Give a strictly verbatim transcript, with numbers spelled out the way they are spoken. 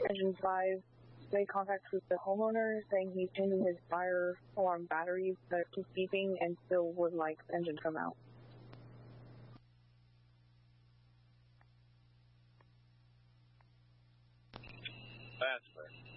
Engine five made contact with the homeowner saying he's changing his fire alarm batteries, but keeps beeping and still would like the engine to come out. That's fair.